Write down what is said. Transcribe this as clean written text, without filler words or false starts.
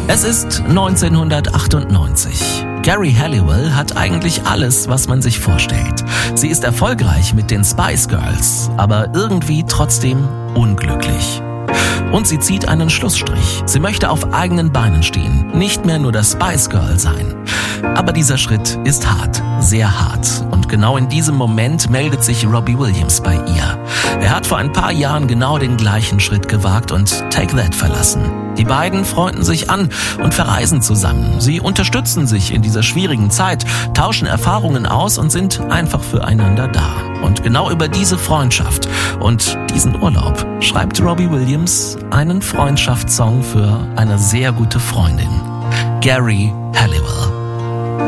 Es ist 1998. Geri Halliwell hat eigentlich alles, was man sich vorstellt. Sie ist erfolgreich mit den Spice Girls, aber irgendwie trotzdem unglücklich. Und sie zieht einen Schlussstrich. Sie möchte auf eigenen Beinen stehen, nicht mehr nur das Spice Girl sein. Aber dieser Schritt ist hart, sehr hart. Und genau in diesem Moment meldet sich Robbie Williams bei ihr. Er hat vor ein paar Jahren genau den gleichen Schritt gewagt und Take That verlassen. Die beiden freunden sich an und verreisen zusammen. Sie unterstützen sich in dieser schwierigen Zeit, tauschen Erfahrungen aus und sind einfach füreinander da. Und genau über diese Freundschaft und diesen Urlaub schreibt Robbie Williams einen Freundschaftssong für eine sehr gute Freundin, Geri Halliwell.